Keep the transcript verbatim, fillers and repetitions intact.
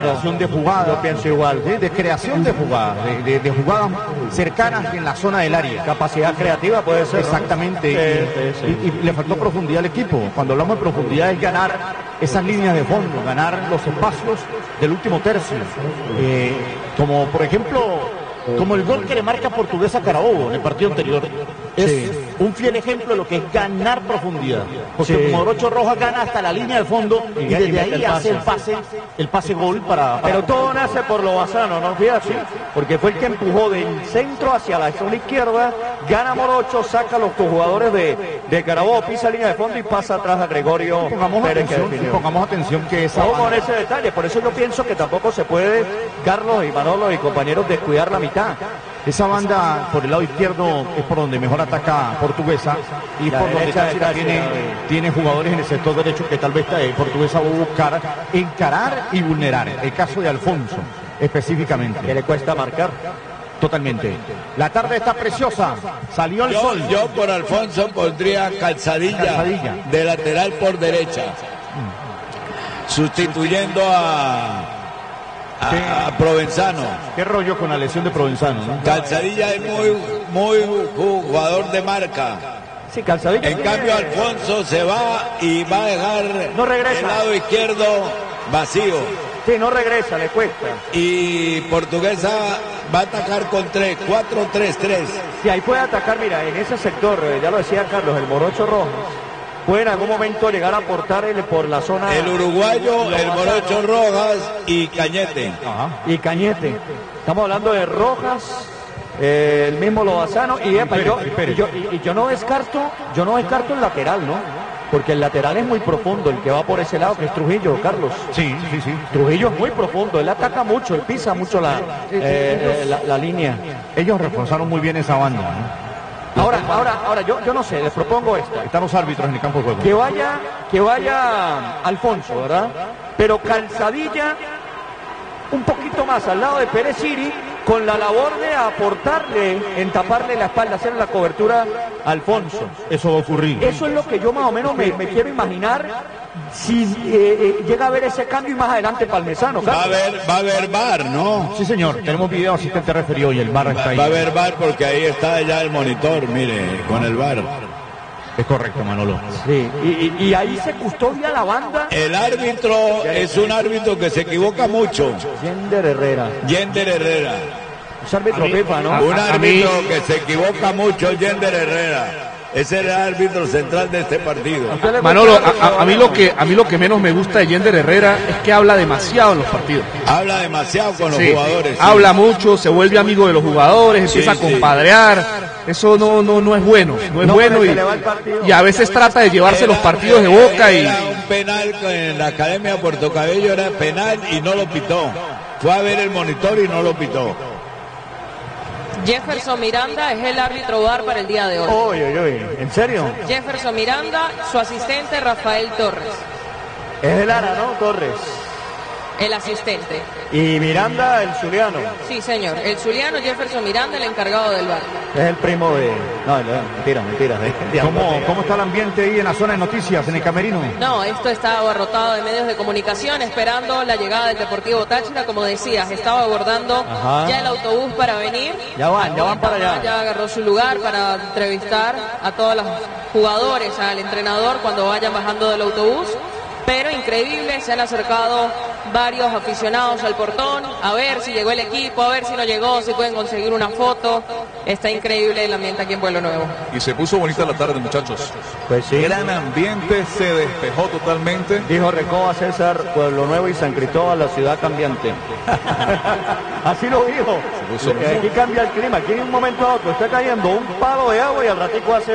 Creación de jugadas, yo pienso igual, de, de creación de jugadas, de, de, de jugadas cercanas en la zona del área. Capacidad creativa puede ser. Exactamente. Sí, sí, sí. Y, y, y le faltó profundidad al equipo. Cuando hablamos de profundidad es ganar esas líneas de fondo, ganar los espacios del último tercio. Eh, como por ejemplo, como el gol que le marca Portuguesa Carabobo en el partido anterior. Es sí. un fiel ejemplo de lo que es ganar profundidad. Porque sí. Morocho Rojas gana hasta la línea de fondo y, y desde y ahí el hace el pase, el pase gol para, para... Pero todo nace por Lozano, ¿no? Fíjate, sí. Porque fue el que empujó del centro hacia la zona izquierda, gana Morocho, saca a los jugadores de, de Carabobo, pisa línea de fondo y pasa atrás a Gregorio pongamos Pérez. Atención, que pongamos atención que esa... Ojo con ese detalle, por eso yo pienso que tampoco se puede, Carlos y Manolo y compañeros, descuidar la mitad. Esa banda por el lado izquierdo es por donde mejor ataca Portuguesa y la por donde Táchira tiene, tiene jugadores en el sector derecho que tal vez eh, Portuguesa va a buscar encarar y vulnerar. El caso de Alfonso específicamente. Que le cuesta marcar. Totalmente. La tarde está preciosa. Salió el yo, sol. Yo por Alfonso pondría Calzadilla, Calzadilla de lateral por derecha. Mm. Sustituyendo a... A, a Provenzano. ¿Qué rollo con la lesión de Provenzano? ¿no? Calzadilla es muy, muy jugador de marca. Sí, Calzadilla. En cambio, Alfonso se va y va a dejar no regresa. el lado izquierdo vacío. Sí, no regresa, le cuesta. Y Portuguesa va a atacar con tres, cuatro tres tres. Sí, ahí puede atacar, mira, en ese sector, ya lo decía Carlos, el Morocho Rojas. Puede en algún momento llegar a aportar el, por la zona... El uruguayo, el Morocho Rojas y Cañete. Ajá. Y Cañete. Estamos hablando de Rojas, eh, el mismo Lozano y, epa, y, yo, y, yo, y, y yo no descarto, yo no descarto el lateral, ¿no? Porque el lateral es muy profundo, el que va por ese lado, que es Trujillo, Carlos. Sí, sí, sí. Trujillo es muy profundo, él ataca mucho, él pisa mucho la, eh, eh, la, la línea. Ellos reforzaron muy bien esa banda, ¿no? Ahora, ahora, ahora, yo, yo no sé, les propongo esto. Están los árbitros en el campo de juego. Que vaya, que vaya Alfonso, ¿verdad? Pero Calzadilla un poquito más al lado de Pérez Siri, con la labor de aportarle, en taparle la espalda, hacer la cobertura a Alfonso. Eso va a ocurrir. Eso es lo que yo más o menos me, me quiero imaginar si eh, eh, llega a haber ese cambio y más adelante Palmesano. Va a haber, va a haber V A R, ¿no? Sí, señor. Tenemos video asistente referido y el V A R está ahí. Va a haber V A R porque ahí está ya el monitor, mire, con el V A R. Es correcto, Manolo. Sí, y, y, y ahí se custodia la banda. El árbitro es un árbitro que se equivoca mucho. Yender Herrera. Yender Herrera. Es árbitro FIFA, ¿no? Un árbitro que se equivoca mucho, Yender Herrera. Es el árbitro central de este partido. Manolo, a, a, a mí lo que a mí lo que menos me gusta de Yender Herrera es que habla demasiado en los partidos. Habla demasiado con los sí, jugadores. Sí. Habla mucho, se vuelve amigo de los jugadores, empieza sí, a compadrear. Sí. Eso no no no es bueno, no es no, bueno y, y a veces trata de llevarse era, los partidos de Boca y era un penal en la Academia de Puerto Cabello, era penal y no lo pitó. Fue a ver el monitor y no lo pitó. Jefferson Miranda es el árbitro V A R para el día de hoy. Oye, oye, oye, ¿en serio? Jefferson Miranda, su asistente Rafael Torres. Es el Ara, ¿no? Torres. El asistente. Y Miranda, el zuliano. Sí, señor. El zuliano, Jefferson Miranda, el encargado del V A R. Es el primo de... No, mentira, mentira. ¿Cómo, ¿Cómo está el ambiente ahí en la zona de noticias, en el camerino? No, esto está abarrotado de medios de comunicación, esperando la llegada del Deportivo Táchira. Como decías, estaba abordando Ajá. ya el autobús para venir. Ya van, ya van para allá. Ya agarró su lugar para entrevistar a todos los jugadores, al entrenador, cuando vayan bajando del autobús. Pero increíble, se han acercado varios aficionados al portón a ver si llegó el equipo, a ver si no llegó, si pueden conseguir una foto. Está increíble el ambiente aquí en Pueblo Nuevo. Y se puso bonita la tarde, muchachos. Pues sí. Gran ambiente, se despejó totalmente. Dijo Recoba César, Pueblo Nuevo y San Cristóbal, la ciudad cambiante. Así lo dijo. Aquí cambia el clima, aquí en un momento a otro está cayendo un palo de agua y al ratico hace